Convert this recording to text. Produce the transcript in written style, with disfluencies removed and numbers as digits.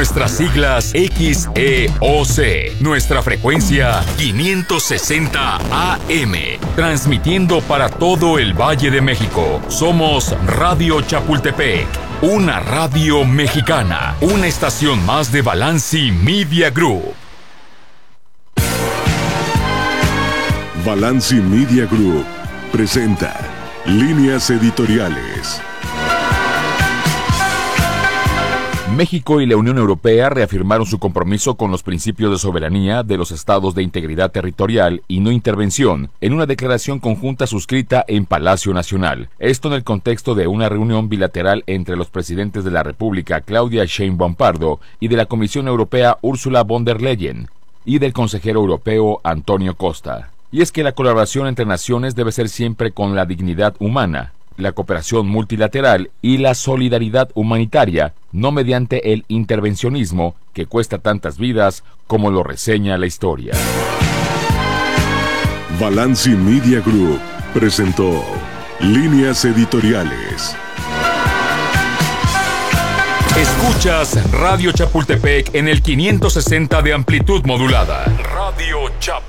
Nuestras siglas XEOC. Nuestra frecuencia 560 AM. Transmitiendo para todo el Valle de México. Somos Radio Chapultepec. Una radio mexicana. Una estación más de Balanci Media Group. Balanci Media Group presenta Líneas Editoriales. México y la Unión Europea reafirmaron su compromiso con los principios de soberanía de los estados de integridad territorial y no intervención en una declaración conjunta suscrita en Palacio Nacional. Esto en el contexto de una reunión bilateral entre los presidentes de la República, Claudia Sheinbaum Pardo, y de la Comisión Europea, Ursula von der Leyen, y del consejero europeo, Antonio Costa. Y es que la colaboración entre naciones debe ser siempre con la dignidad humana, la cooperación multilateral y la solidaridad humanitaria, no mediante el intervencionismo que cuesta tantas vidas como lo reseña la historia. Balanci Media Group presentó Líneas Editoriales. Escuchas Radio Chapultepec en el 560 de amplitud modulada. Radio Chapultepec.